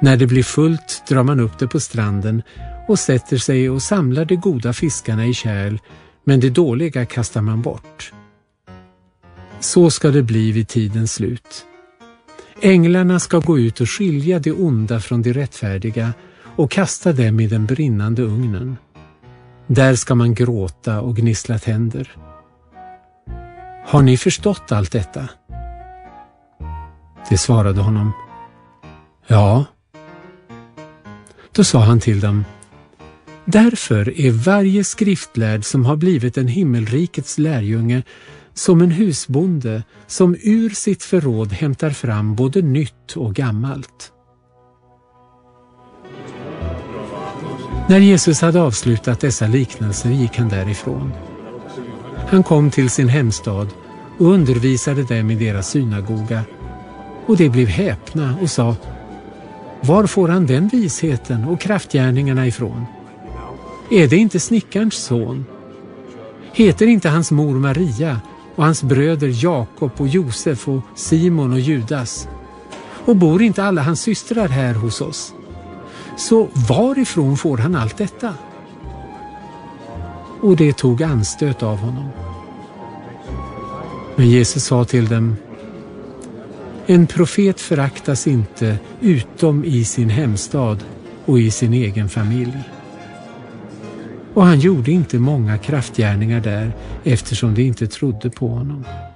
När det blir fullt drar man upp det på stranden och sätter sig och samlar de goda fiskarna i kärl, men det dåliga kastar man bort. Så ska det bli vid tidens slut. Änglarna ska gå ut och skilja det onda från det rättfärdiga och kasta dem i den brinnande ugnen. Där ska man gråta och gnissla tänder. Har ni förstått allt detta? Det svarade honom: Ja. Då sa han till dem: Därför är varje skriftlärd som har blivit en himmelrikets lärjunge som en husbonde som ur sitt förråd hämtar fram både nytt och gammalt. När Jesus hade avslutat dessa liknelser gick han därifrån. Han kom till sin hemstad och undervisade dem i deras synagoga, och de blev häpna och sa: Var får han den visheten och kraftgärningarna ifrån? Är det inte snickarns son? Heter inte hans mor Maria och hans bröder Jakob och Josef och Simon och Judas? Och bor inte alla hans systrar här hos oss? Så varifrån får han allt detta? Och det tog anstöt av honom. Men Jesus sa till dem: En profet föraktas inte utom i sin hemstad och i sin egen familj. Och han gjorde inte många kraftgärningar där, eftersom de inte trodde på honom.